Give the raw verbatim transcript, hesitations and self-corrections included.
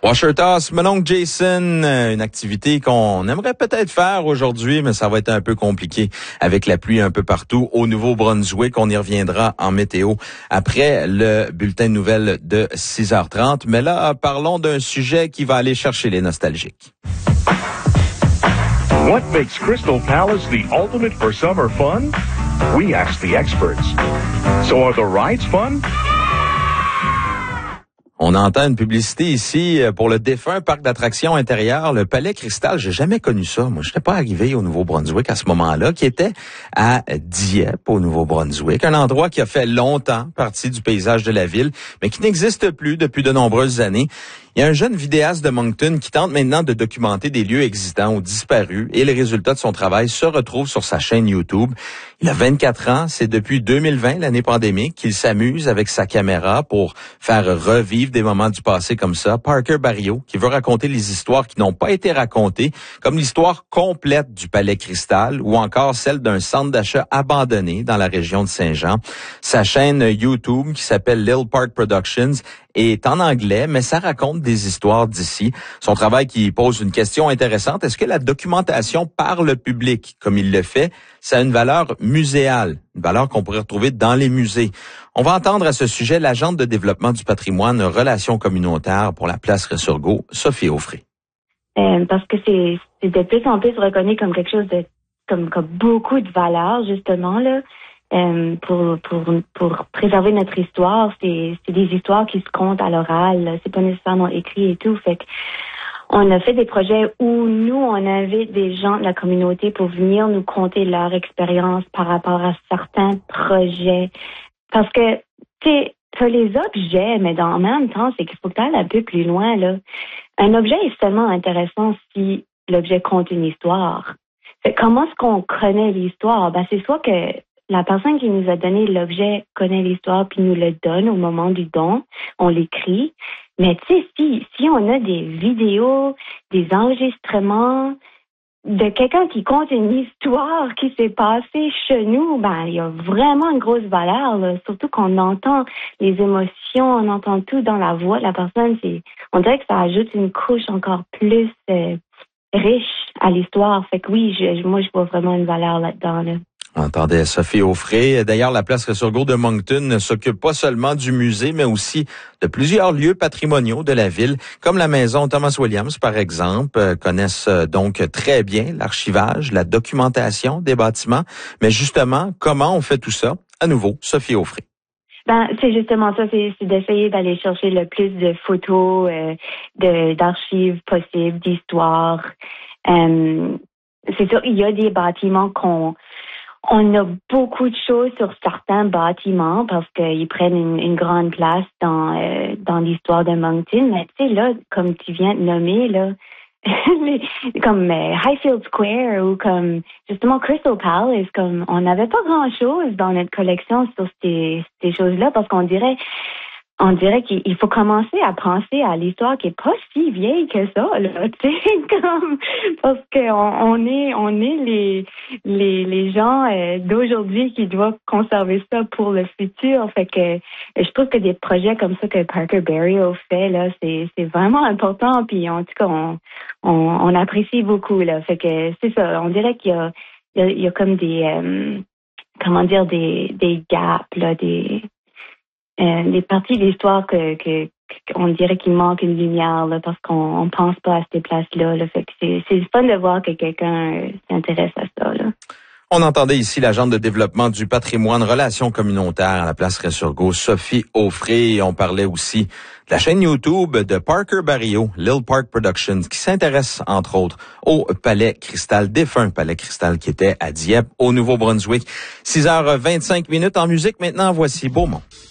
Washer Toss, mon oncle Jason, une activité qu'on aimerait peut-être faire aujourd'hui, mais ça va être un peu compliqué avec la pluie un peu partout au Nouveau-Brunswick. On y reviendra en météo après le bulletin de nouvelles de six heures trente. Mais là, parlons d'un sujet qui va aller chercher les nostalgiques. What makes Crystal Palace the ultimate for summer fun? We asked the experts. So are the rides fun? On entend une publicité ici pour le défunt parc d'attractions intérieur, le Palais Cristal. J'ai jamais connu ça. Moi, je n'étais pas arrivé au Nouveau-Brunswick à ce moment-là, qui était à Dieppe, au Nouveau-Brunswick, un endroit qui a fait longtemps partie du paysage de la ville, mais qui n'existe plus depuis de nombreuses années. Il y a un jeune vidéaste de Moncton qui tente maintenant de documenter des lieux existants ou disparus et les résultats de son travail se retrouvent sur sa chaîne YouTube. Il a vingt-quatre ans, c'est depuis deux mille vingt, l'année pandémique, qu'il s'amuse avec sa caméra pour faire revivre des moments du passé comme ça. Parker Barrio, qui veut raconter les histoires qui n'ont pas été racontées, comme l'histoire complète du Palais Cristal ou encore celle d'un centre d'achat abandonné dans la région de Saint-Jean. Sa chaîne YouTube, qui s'appelle Lil Park Productions, est en anglais, mais ça raconte des histoires d'ici. Son travail qui pose une question intéressante, est-ce que la documentation par le public, comme il le fait, ça a une valeur muséale, une valeur qu'on pourrait retrouver dans les musées? On va entendre à ce sujet l'agente de développement du patrimoine relations communautaires pour la place Ressurgo, Sophie Aufrey. Euh, parce que c'est, c'est de plus en plus reconnu comme quelque chose de comme, comme beaucoup de valeur, justement, là. Euh, pour pour pour préserver notre histoire, c'est c'est des histoires qui se comptent à l'oral, c'est pas nécessairement écrit et tout. Fait que on a fait des projets où nous on invite des gens de la communauté pour venir nous conter leur expérience par rapport à certains projets. Parce que tu sais, t'as les objets, mais dans en même temps, c'est qu'il faut que tu ailles un peu plus loin là. Un objet est seulement intéressant si l'objet compte une histoire. Fait que comment est-ce qu'on connaît l'histoire? Ben c'est soit que la personne qui nous a donné l'objet connaît l'histoire puis nous le donne au moment du don, on l'écrit. Mais tu sais, si, si on a des vidéos, des enregistrements de quelqu'un qui compte une histoire qui s'est passée chez nous, ben il y a vraiment une grosse valeur, là. Surtout qu'on entend les émotions, on entend tout dans la voix de la personne. C'est, on dirait que ça ajoute une couche encore plus euh, riche à l'histoire. Fait que oui, je, moi je vois vraiment une valeur là-dedans, là. On entendait Sophie Aufrey. D'ailleurs, la place Ressurgo de Moncton ne s'occupe pas seulement du musée, mais aussi de plusieurs lieux patrimoniaux de la ville, comme la maison Thomas Williams, par exemple, euh, connaissent donc très bien l'archivage, la documentation des bâtiments. Mais justement, comment on fait tout ça? À nouveau, Sophie Aufrey. Ben, c'est justement ça, c'est, c'est d'essayer d'aller chercher le plus de photos, euh, de, d'archives possibles, d'histoires. Euh, c'est sûr, il y a des bâtiments qu'on On a beaucoup de choses sur certains bâtiments parce qu'ils prennent une, une grande place dans euh, dans l'histoire de Moncton. Mais tu sais, là, comme tu viens de nommer, là, les, comme euh, Highfield Square ou comme justement Crystal Palace, comme on n'avait pas grand-chose dans notre collection sur ces, ces choses-là parce qu'on dirait On dirait qu'il faut commencer à penser à l'histoire qui est pas si vieille que ça, là, tu sais, comme parce qu'on on est on est les les les gens euh, d'aujourd'hui qui doivent conserver ça pour le futur. Fait que je trouve que des projets comme ça que Parker Barrio fait là, c'est c'est vraiment important. Puis en tout cas, on on, on apprécie beaucoup là. Fait que c'est ça. On dirait qu'il y a il y a, il y a comme des euh, comment dire des des gaps là, des Euh, les parties de l'histoire que, que, qu'on dirait qu'il manque une lumière là, parce qu'on on pense pas à ces places-là. Là. Fait que c'est, c'est fun de voir que quelqu'un euh, s'intéresse à ça. Là. On entendait ici l'agente de développement du patrimoine relations communautaires à la place Ressurgo, Sophie Aufrey. Et on parlait aussi de la chaîne YouTube de Parker Barrio, Lil Park Productions, qui s'intéresse entre autres au Palais Cristal, défunt Palais Cristal qui était à Dieppe, au Nouveau-Brunswick. six heures vingt-cinq minutes en musique. Maintenant, voici Beaumont.